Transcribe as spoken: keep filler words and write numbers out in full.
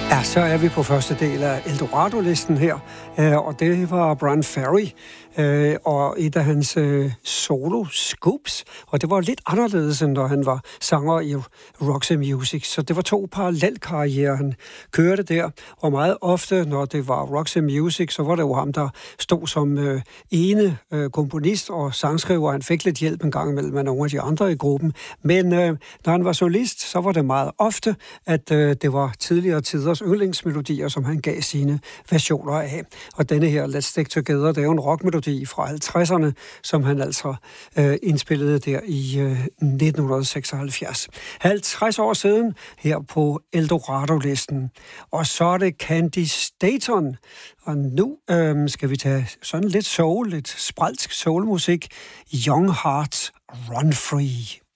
Ja, så er vi på første del af Eldorado-listen her, og det var Bryan Ferry og et af hans solo-scoops, og det var lidt anderledes, end når han var sanger i Roxy Music, så det var to parallelkarrierer, han kørte der, og meget ofte, når det var Roxy Music, så var det jo ham, der stod som øh, ene øh, komponist og sangskriver. Han fik lidt hjælp en gang imellem af nogle af de andre i gruppen, men øh, når han var solist, så var det meget ofte, at øh, det var tidligere tiders yndlingsmelodier, som han gav sine versioner af. Og denne her Let's Stick Together, det er jo en rockmelodi fra halvtredserne, som han altså øh, indspillede der i øh, nitten seksoghalvfjerds. halvtreds år siden her på Eldorado-listen. Og så er det Candi Staton. Og nu øh, skal vi tage sådan lidt soul, lidt spralsk soulmusik. Young Hearts Run Free.